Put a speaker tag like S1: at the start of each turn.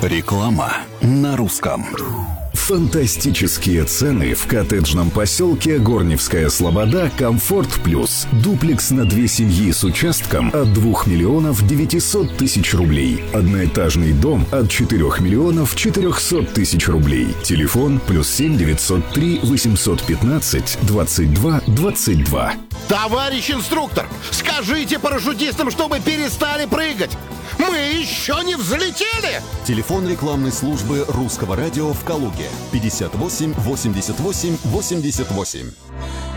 S1: Реклама на русском. Фантастические цены в коттеджном поселке Горневская Слобода «Комфорт Плюс». Дуплекс на 2 семьи с участком от 2 миллионов 900 тысяч рублей. Одноэтажный дом от 4 миллионов 400 тысяч рублей. Телефон +7 903 815 22 22.
S2: Товарищ инструктор, скажите парашютистам, чтобы перестали прыгать. Мы еще не взлетели!
S3: Телефон рекламной службы Русского радио в Калуге 58 88 88.